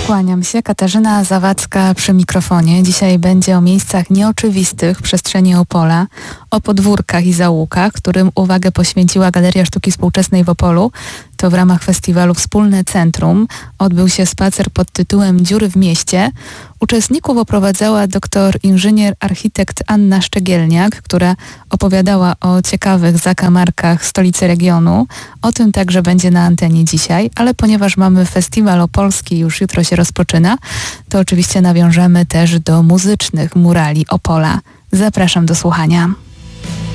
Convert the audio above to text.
Kłaniam się, Katarzyna Zawadzka przy mikrofonie. Dzisiaj będzie o miejscach nieoczywistych w przestrzeni Opola, o podwórkach i zaułkach, którym uwagę poświęciła Galeria Sztuki Współczesnej w Opolu. To w ramach festiwalu Wspólne Centrum odbył się spacer pod tytułem Dziury w mieście. Uczestników oprowadzała doktor inżynier architekt Anna Szczegielniak, która opowiadała o ciekawych zakamarkach stolicy regionu. O tym także będzie na antenie dzisiaj, ale ponieważ mamy festiwal opolski, już jutro się rozpoczyna, to oczywiście nawiążemy też do muzycznych murali Opola. Zapraszam do słuchania.